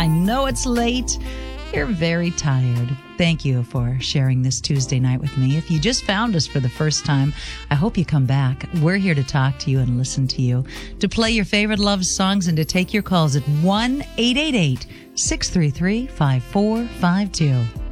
I know it's late. You're very tired. Thank you for sharing this Tuesday night with me. If you just found us for the first time, I hope you come back. We're here to talk to you and listen to you, to play your favorite love songs, and to take your calls at 1-888-633-5452.